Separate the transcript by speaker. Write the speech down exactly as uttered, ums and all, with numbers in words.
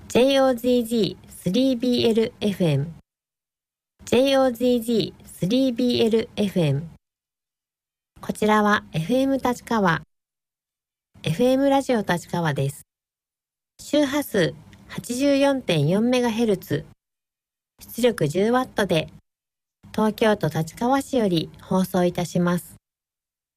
Speaker 1: ジェイオーゼットゼットスリービーエルエフエム ジェイオーゼットゼットスリービーエルエフエム こちらは エフエム 立川 エフエム ラジオ立川です。周波数 はちじゅうよんてんよんメガヘルツ 出力 じゅうワット で東京都立川市より放送いたします。